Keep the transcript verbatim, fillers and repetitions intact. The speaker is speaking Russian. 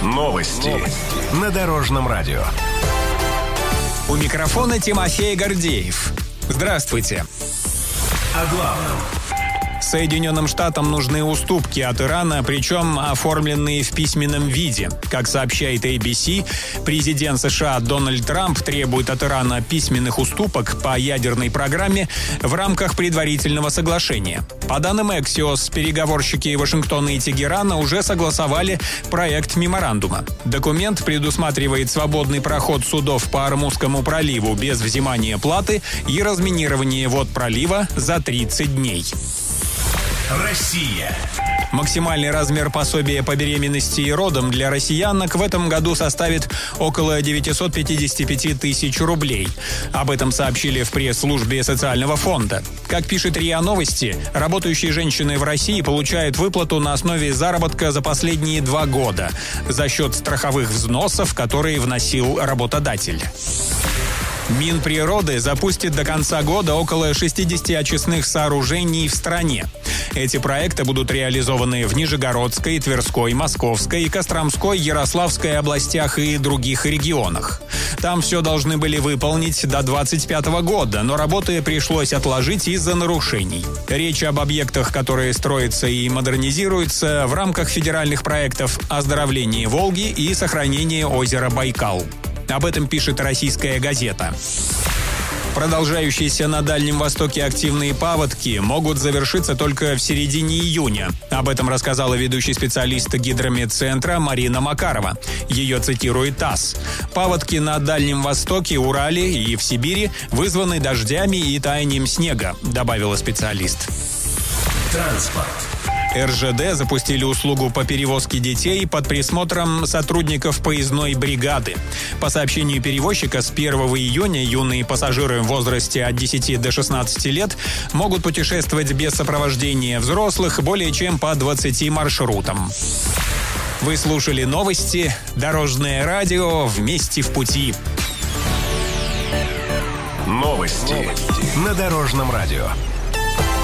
Новости на Дорожном радио. У микрофона Тимофей Гордеев. Здравствуйте. О главном. Соединенным Штатам нужны уступки от Ирана, причем оформленные в письменном виде. Как сообщает эй би си, президент США Дональд Трамп требует от Ирана письменных уступок по ядерной программе в рамках предварительного соглашения. По данным Axios, переговорщики Вашингтона и Тегерана уже согласовали проект меморандума. Документ предусматривает свободный проход судов по Ормузскому проливу без взимания платы и разминирование вод пролива за тридцать дней. Россия. Максимальный размер пособия по беременности и родам для россиянок в этом году составит около девятьсот пятьдесят пять тысяч рублей. Об этом сообщили в пресс-службе социального фонда. Как пишет РИА Новости, работающие женщины в России получают выплату на основе заработка за последние два года за счет страховых взносов, которые вносил работодатель. Минприроды запустит до конца года около шестьдесят очистных сооружений в стране. Эти проекты будут реализованы в Нижегородской, Тверской, Московской, Костромской, Ярославской областях и других регионах. Там все должны были выполнить до двадцать пятого года, но работы пришлось отложить из-за нарушений. Речь об объектах, которые строятся и модернизируются в рамках федеральных проектов оздоровления Волги и сохранения озера Байкал. Об этом пишет «Российская газета». Продолжающиеся на Дальнем Востоке активные паводки могут завершиться только в середине июня. Об этом рассказала ведущий специалист Гидрометцентра Марина Макарова. Ее цитирует ТАСС. Паводки на Дальнем Востоке, Урале и в Сибири вызваны дождями и таянием снега, добавила специалист. Транспорт. эр жэ дэ запустили услугу по перевозке детей под присмотром сотрудников поездной бригады. По сообщению перевозчика, с первого июня юные пассажиры в возрасте от десяти до шестнадцати лет могут путешествовать без сопровождения взрослых более чем по двадцати маршрутам. Вы слушали новости «Дорожное радио. Вместе в пути». Новости на Дорожном радио.